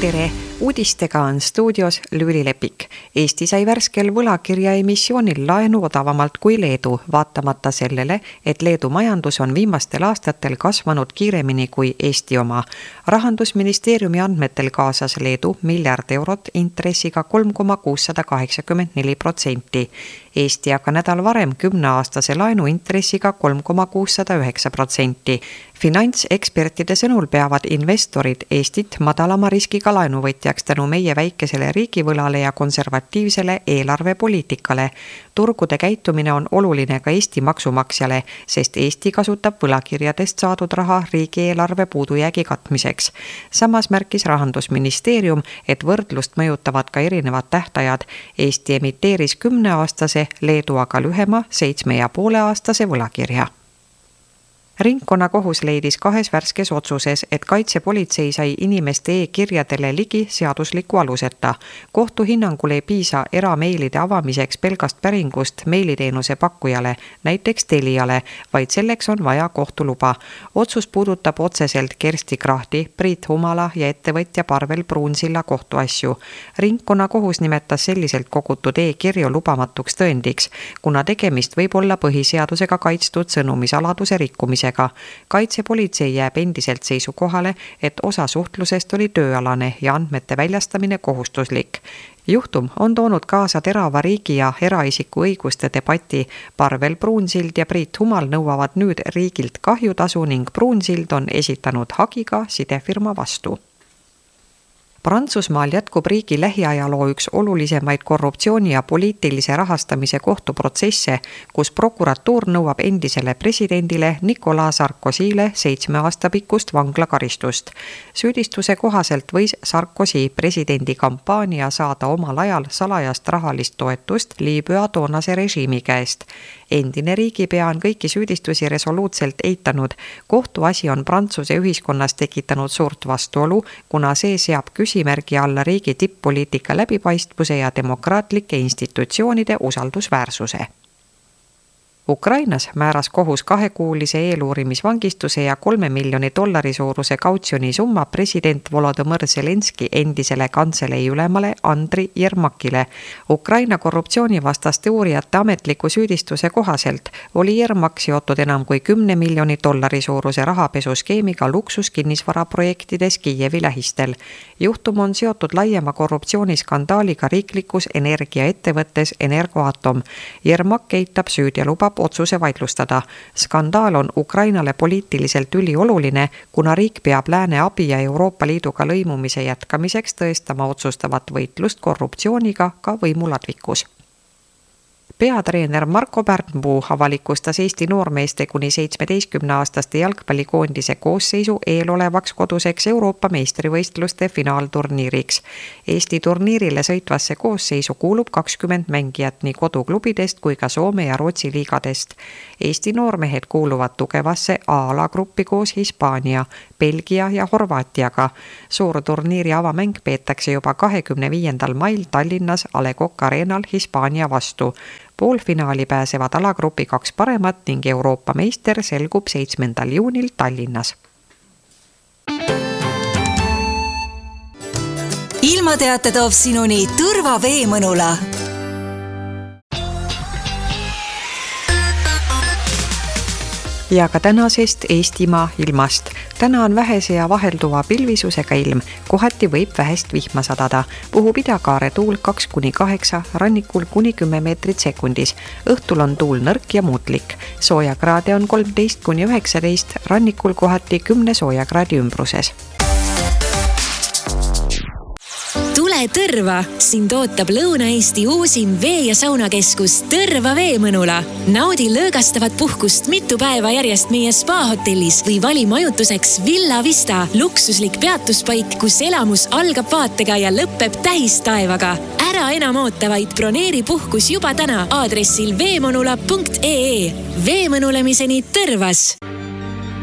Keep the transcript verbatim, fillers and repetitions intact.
Tere! Uudistega on stuudios Lüüli Lepik. Eesti sai värskel võlakirja emissioonil laenu odavamalt kui Leedu, vaatamata sellele, et Leedu majandus on viimastel aastatel kasvanud kiiremini kui Eesti oma. Rahandusministeeriumi andmetel kaasas Leedu miljard eurot intressiga kolm koma kuussadaakaheksakümmend neli protsenti. Eesti aga nädal varem kümneaastase laenu intressiga kolm koma kuussadaüheksa protsenti. Finantsekspertide sõnul peavad investorid Eestit madalama riskiga laenuvõtjaks tänu meie väikesele riigivõlale ja konservatiivsele eelarvepoliitikale. Turgude käitumine on oluline ka Eesti maksumaksjale, sest Eesti kasutab võlakirjadest saadud raha riigieelarve puudujäägi katmiseks. Samas märkis Rahandusministeerium, et võrdlust mõjutavad ka erinevad tähtajad. Eesti emiteeris kümneaastase, Leedu aga lühema seitsme ja poole aastase võlakirja. Ringkonnakohus leidis kahes värskes otsuses, et kaitsepolitsei sai inimeste e-kirjadele ligi seadusliku aluseta. Kohtu hinnangul ei piisa erameilide avamiseks pelgast päringust meiliteenuse pakkujale, näiteks Teliale, vaid selleks on vaja kohtuluba. Otsus puudutab otseselt Kersti Krahti, Priit Humala ja ettevõtja Parvel Pruunsilla kohtuasju. Ringkonnakohus nimetas selliselt kogutud e-kirju lubamatuks tõendiks, kuna tegemist võib olla põhiseadusega kaitstud sõnumisaladuse rikkumise. Kaitsepolitsei jääb endiselt seisukohale, et osa suhtlusest oli tööalane ja andmete väljastamine kohustuslik. Juhtum on toonud kaasa terava riigi ja eraisiku õiguste debati. Parvel Pruunsild ja Priit Humal nõuavad nüüd riigilt kahjutasu ning Pruunsild on esitanud hagiga sidefirma vastu. Prantsusmaal jätkub riigi lähiajaloo üks olulisemaid korruptsiooni ja poliitilise rahastamise kohtuprotsesse, kus prokuratuur nõuab endisele presidendile Nicolas Sarkozyle seitsme aasta pikkust vanglakaristust. Süüdistuse kohaselt võis Sarkozy presidendi kampaania saada omal ajal salajast rahalist toetust Liibüa toonase režiimi käest. Endine riigipea on kõiki süüdistusi resoluutselt eitanud. Kohtuasi on Prantsuse ühiskonnas tekitanud suurt vastuolu, kuna see seab küsimärgi alla riigi tipp-poliitika läbipaistvuse ja demokraatlike institutsioonide usaldusväärsuse. Ukrainas määras kohus kahekuulise eeluurimisvangistuse ja kolme miljoni dollari suuruse kautsjoni summa president Volodõmõr Zelenski endisele kantselei ülemale Andri Jermakile. Ukraina korruptsioonivastaste uurijate ametliku süüdistuse kohaselt oli Jermak seotud enam kui kümne miljoni dollari suuruse rahapesuskeemiga luksuskinnisvaraprojektides Kiievi lähistel. Juhtum on seotud laiema korruptsiooniskandaaliga riiklikus energiaettevõttes Energoatom. Jermak eitab süüd ja lubab otsuse vaidlustada. Skandaal on Ukrainale poliitiliselt ülioluline, kuna riik peab lääne abi ja Euroopa Liiduga lõimumise jätkamiseks tõestama otsustavat võitlust korruptsiooniga ka võimuladvikus. Peatreener Marko Pärnpuu avalikustas Eesti noormeeste kuni seitsmeteistkümneaastaste jalgpallikoondise koosseisu eelolevaks koduseks Euroopa meistrivõistluste finaalturniiriks. Eesti turniirile sõitvasse koosseisu kuulub kakskümmend mängijat nii koduklubidest kui ka Soome ja Rootsi liigadest. Eesti noormehed kuuluvad tugevasse A-alagruppi koos Hispaania, Belgia ja Horvaatiaga. Suur turniiri avamäng peetakse juba kahekümne viiendal mail Tallinnas A Le Coq Arenal Hispaania vastu. Poolfinaali pääsevad alagrupi kaks paremat ning Euroopa meister selgub seitsmendal juunil Tallinnas. Ilmateate toob sinuni Tõrva veemõnula. Ja ka tänasest Eestimaa ilmast. Täna on vähese ja vahelduva pilvisusega ilm, kohati võib vähest vihma sadada. Puhub idakaare tuul kaks kuni kaheksa, rannikul kuni kümme meetrit sekundis. Õhtul on tuul nõrk ja muutlik. Soojakraade on kolmteist kuni üheksateist, rannikul kohati kümne soojakraadi ümbruses. Tule Tõrva! Sind ootab Lõuna-Eesti uusim vee- ja saunakeskus Tõrva veemõnula. Naudi lõõgastavat puhkust mitu päeva järjest meie spa-hotellis või vali majutuseks Villa Vista, luksuslik peatuspaik, kus elamus algab vaatega ja lõpeb tähistaevaga. Ära enam oota, vaid broneeri puhkus juba täna aadressil veemõnula punkt ee. Veemõnulemiseni Tõrvas!